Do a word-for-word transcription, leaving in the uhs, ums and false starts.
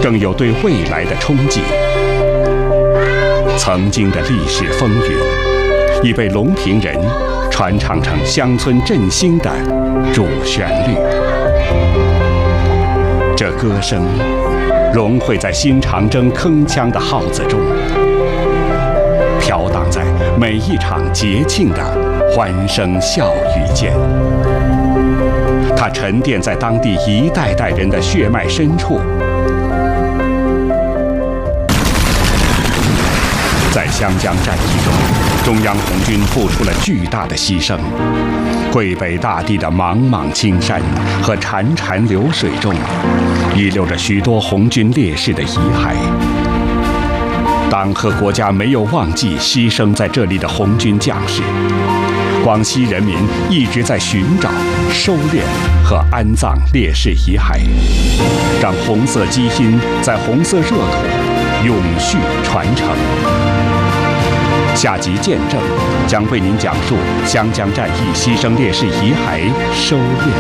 更有对未来的憧憬。曾经的历史风云，已被隆平人传唱成乡村振兴的主旋律。这歌声融汇在新长征铿锵的号子中，飘荡在每一场节庆的欢声笑语间。它沉淀在当地一代代人的血脉深处。在湘江战役中，中央红军付出了巨大的牺牲。桂北大地的茫茫青山和潺潺流水中，遗留着许多红军烈士的遗骸。党和国家没有忘记牺牲在这里的红军将士。广西人民一直在寻找、收敛和安葬烈士遗骸，让红色基因在红色热土永续传承。下集见证将为您讲述湘江战役牺牲烈士遗骸收敛